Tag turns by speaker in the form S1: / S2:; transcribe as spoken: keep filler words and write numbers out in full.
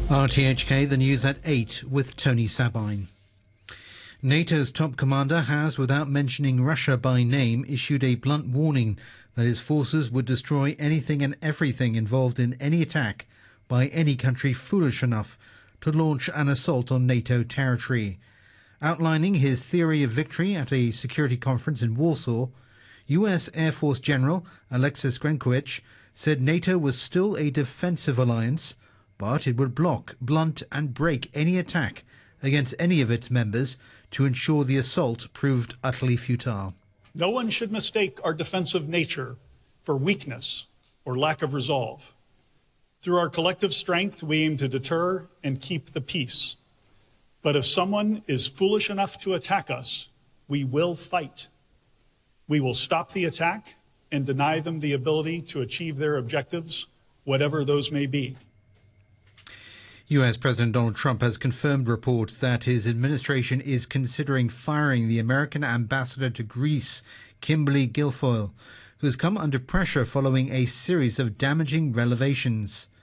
S1: R T H K, the news at eight with Tony Sabine. NATO's top commander has, without mentioning Russia by name, issued a blunt warning that his forces would destroy anything and everything involved in any attack by any country foolish enough to launch an assault on NATO territory. Outlining his theory of victory at a security conference in Warsaw, U S Air Force General Alexis Grenkovich said NATO was still a defensive alliance, but it would block, blunt and break any attack against any of its members to ensure the assault proved utterly futile.
S2: No one should mistake our defensive nature for weakness or lack of resolve. Through our collective strength, we aim to deter and keep the peace. But if someone is foolish enough to attack us, we will fight. We will stop the attack and deny them the ability to achieve their objectives, whatever those may be.
S1: U S President Donald Trump has confirmed reports that his administration is considering firing the American ambassador to Greece, Kimberly Guilfoyle, who has come under pressure following a series of damaging revelations.